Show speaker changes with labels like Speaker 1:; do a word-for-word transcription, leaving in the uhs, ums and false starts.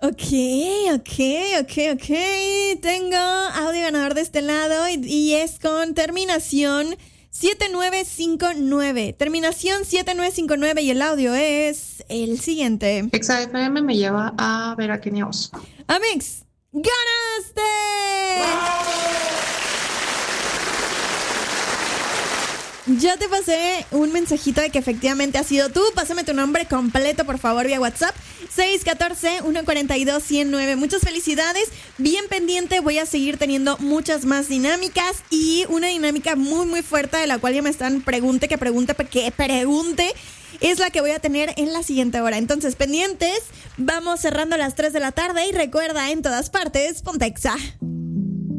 Speaker 1: Ok, ok, ok, ok. Tengo audio ganador de este lado y, y es con terminación siete nueve cinco nueve. Terminación siete nueve cinco nueve y el audio es el siguiente.
Speaker 2: Exa F M me lleva a ver a Kenia Oz.
Speaker 1: Amix, ¡ganaste! Ya te pasé un mensajito de que efectivamente has sido tú. Pásame tu nombre completo, por favor, vía WhatsApp. seis uno cuatro, uno cuatro dos, uno cero nueve. Muchas felicidades. Bien pendiente, voy a seguir teniendo muchas más dinámicas. Y una dinámica muy, muy fuerte de la cual ya me están pregunte, que pregunte, que pregunte. Es la que voy a tener en la siguiente hora. Entonces, pendientes. Vamos cerrando a las tres de la tarde. Y recuerda, en todas partes, ponte Exa.